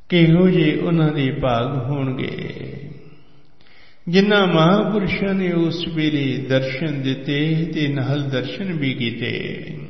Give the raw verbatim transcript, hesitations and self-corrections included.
ਕਿਹੋ ਜਿਹੇ ਉਹਨਾਂ ਦੇ ਭਾਗ ਹੋਣਗੇ ਜਿਨ੍ਹਾਂ ਮਹਾਂਪੁਰਸ਼ਾਂ ਨੇ ਉਸ ਵੇਲੇ ਦਰਸ਼ਨ ਦਿੱਤੇ ਤੇ ਨਾਲ ਦਰਸ਼ਨ ਵੀ ਕੀਤੇ।